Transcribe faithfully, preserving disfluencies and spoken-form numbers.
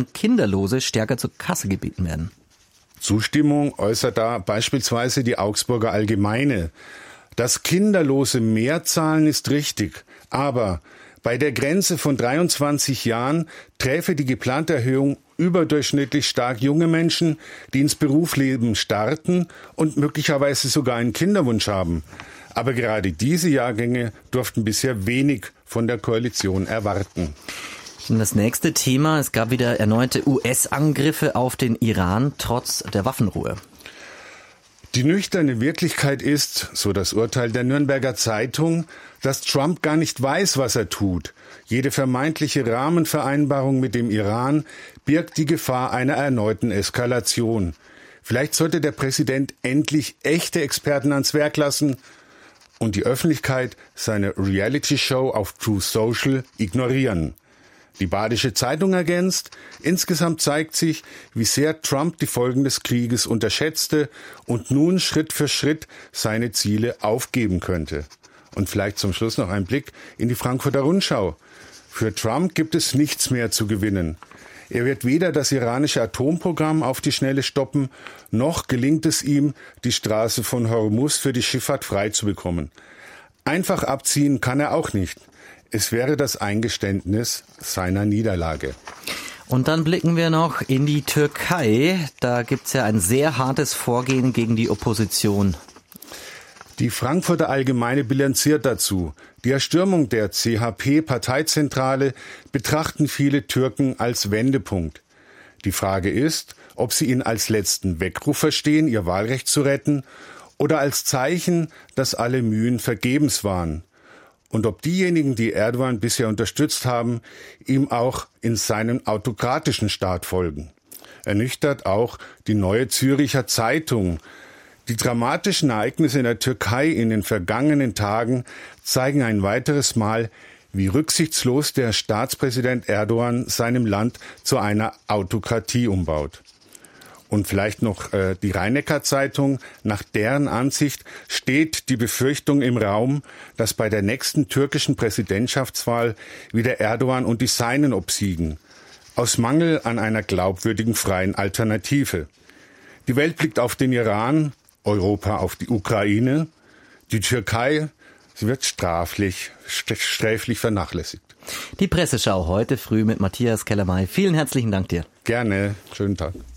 sollen Kinderlose stärker zur Kasse gebeten werden. Zustimmung äußert da beispielsweise die Augsburger Allgemeine. Dass Kinderlose mehr zahlen, ist richtig, aber bei der Grenze von dreiundzwanzig Jahren träfe die geplante Erhöhung überdurchschnittlich stark junge Menschen, die ins Berufsleben starten und möglicherweise sogar einen Kinderwunsch haben. Aber gerade diese Jahrgänge durften bisher wenig von der Koalition erwarten. Und das nächste Thema, es gab wieder erneute U S-Angriffe auf den Iran trotz der Waffenruhe. Die nüchterne Wirklichkeit ist, so das Urteil der Nürnberger Zeitung, dass Trump gar nicht weiß, was er tut. Jede vermeintliche Rahmenvereinbarung mit dem Iran birgt die Gefahr einer erneuten Eskalation. Vielleicht sollte der Präsident endlich echte Experten ans Werk lassen und die Öffentlichkeit seine Reality-Show auf Truth Social ignorieren. Die Badische Zeitung ergänzt, insgesamt zeigt sich, wie sehr Trump die Folgen des Krieges unterschätzte und nun Schritt für Schritt seine Ziele aufgeben könnte. Und vielleicht zum Schluss noch ein Blick in die Frankfurter Rundschau. Für Trump gibt es nichts mehr zu gewinnen. Er wird weder das iranische Atomprogramm auf die Schnelle stoppen, noch gelingt es ihm, die Straße von Hormuz für die Schifffahrt frei zu bekommen. Einfach abziehen kann er auch nicht. Es wäre das Eingeständnis seiner Niederlage. Und dann blicken wir noch in die Türkei. Da gibt's ja ein sehr hartes Vorgehen gegen die Opposition. Die Frankfurter Allgemeine bilanziert dazu. Die Erstürmung der C H P-Parteizentrale betrachten viele Türken als Wendepunkt. Die Frage ist, ob sie ihn als letzten Weckruf verstehen, ihr Wahlrecht zu retten, oder als Zeichen, dass alle Mühen vergebens waren. Und ob diejenigen, die Erdogan bisher unterstützt haben, ihm auch in seinen autokratischen Staat folgen. Ernüchtert auch die Neue Züricher Zeitung. Die dramatischen Ereignisse in der Türkei in den vergangenen Tagen zeigen ein weiteres Mal, wie rücksichtslos der Staatspräsident Erdogan seinem Land zu einer Autokratie umbaut. Und vielleicht noch äh, die Rhein-Neckar-Zeitung. Nach deren Ansicht steht die Befürchtung im Raum, dass bei der nächsten türkischen Präsidentschaftswahl wieder Erdogan und die Seinen obsiegen. Aus Mangel an einer glaubwürdigen freien Alternative. Die Welt blickt auf den Iran, Europa auf die Ukraine. Die Türkei, sie wird straflich, sträflich vernachlässigt. Die Presseschau heute früh mit Matthias Kellermay. Vielen herzlichen Dank dir. Gerne. Schönen Tag.